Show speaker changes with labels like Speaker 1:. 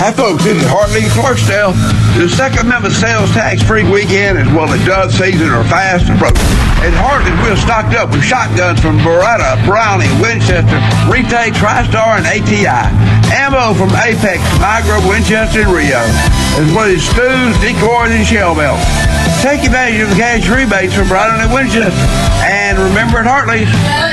Speaker 1: Hi folks, this is Hartley Clarksdale. The Second Amendment sales tax-free weekend as well as dove season are fast approaching. At Hartley, we're stocked up with shotguns from Beretta, Browning, Winchester, Retake, TriStar, and ATI. Ammo from Apex, Niagara, Winchester, and Rio, as well as stews, decoys, and shell belts. Take advantage of the cash rebates from Browning and Winchester. And remember at Hartley's,